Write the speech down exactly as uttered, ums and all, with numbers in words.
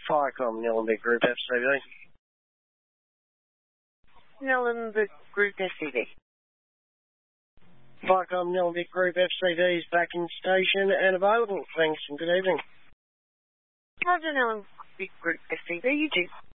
Firecom, Nillenbeck Group, F C V. Nillenbeck Group, F C V. Firecom, Nillenbeck Group, F C V is back in station and available. Thanks and good evening. Roger, Nillenbeck Group, F C V, you too.